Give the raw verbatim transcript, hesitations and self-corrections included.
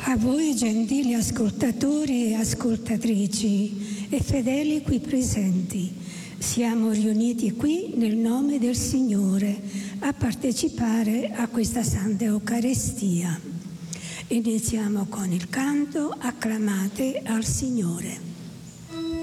A voi gentili ascoltatori e ascoltatrici e fedeli qui presenti, siamo riuniti qui nel nome del Signore a partecipare a questa Santa Eucaristia. Iniziamo con il canto Acclamate al Signore.